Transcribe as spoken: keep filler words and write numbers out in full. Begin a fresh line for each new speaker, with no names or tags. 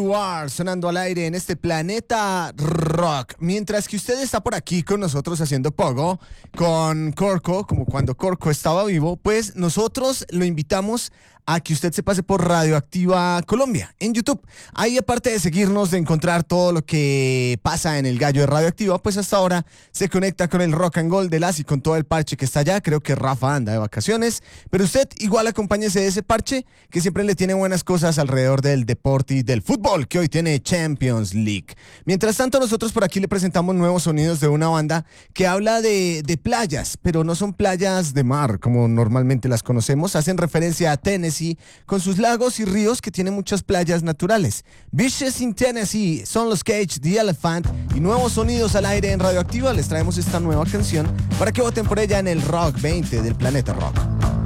War sonando al aire en este planeta rock. Mientras que usted está por aquí con nosotros haciendo pogo con Corco, como cuando Corco estaba vivo, pues nosotros lo invitamos a que usted se pase por Radioactiva Colombia en YouTube. Ahí, aparte de seguirnos, de encontrar todo lo que pasa en el gallo de Radioactiva, pues hasta ahora se conecta con el Rock and Gold de Las y con todo el parche que está allá. Creo que Rafa anda de vacaciones, pero usted igual acompáñese de ese parche que siempre le tiene buenas cosas alrededor del deporte y del fútbol, que hoy tiene Champions League. Mientras tanto, nosotros por aquí le presentamos nuevos sonidos de una banda que habla de, de playas, pero no son playas de mar como normalmente las conocemos. Hacen referencia a Tennessee con sus lagos y ríos que tienen muchas playas naturales. Beaches in Tennessee son los Cage the Elephant, y nuevos sonidos al aire en Radioactiva. Les traemos esta nueva canción para que voten por ella en el Rock veinte del Planeta Rock.